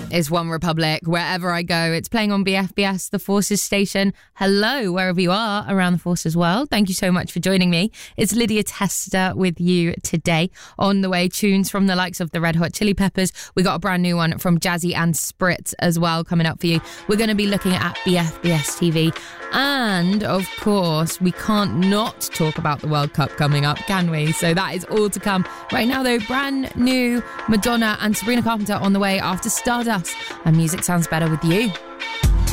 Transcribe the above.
It's One Republic. Wherever I go, it's playing on BFBS, the Forces station. Hello, wherever you are around the Forces world. Thank you so much for joining me. It's Lydia Tester with you today. On the way, tunes from the likes of the Red Hot Chili Peppers. We got a brand new one from Jazzy and Spritz as well coming up for you. We're going to be looking at BFBS TV. And, of course, we can't not talk about the World Cup coming up, can we? So that is all to come. Right now, though, brand new Madonna and Sabrina Carpenter on the way after Stardust. And music sounds better with you.